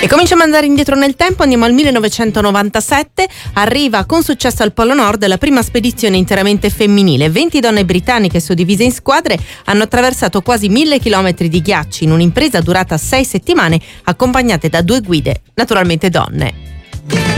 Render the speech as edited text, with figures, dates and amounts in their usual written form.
E cominciamo ad andare indietro nel tempo, andiamo al 1997, arriva con successo al Polo Nord la prima spedizione interamente femminile. 20 donne britanniche suddivise in squadre hanno attraversato quasi 1000 chilometri di ghiacci in un'impresa durata 6 settimane, accompagnate da 2 guide, naturalmente donne.